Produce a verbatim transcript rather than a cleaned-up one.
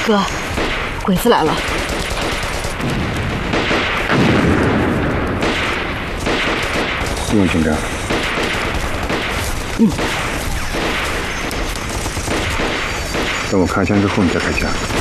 哥，鬼子来了！ 不用紧张。 嗯。 等我开枪之后，你再开枪。